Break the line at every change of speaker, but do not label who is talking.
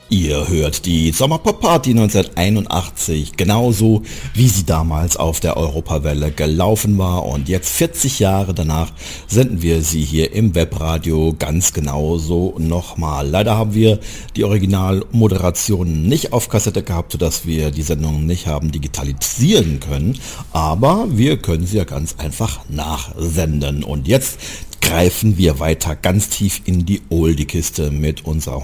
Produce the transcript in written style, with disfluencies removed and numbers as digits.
Ihr hört die Sommerpop-Party 1981, genauso wie sie damals auf der Europawelle gelaufen war, und jetzt 40 Jahre danach senden wir sie hier im Webradio ganz genauso nochmal. Leider haben wir die Originalmoderation nicht auf Kassette gehabt, sodass wir die Sendung nicht haben digitalisieren können, aber wir können sie ja ganz einfach nachsenden. Und jetzt greifen wir weiter ganz tief in die Oldie-Kiste mit unserer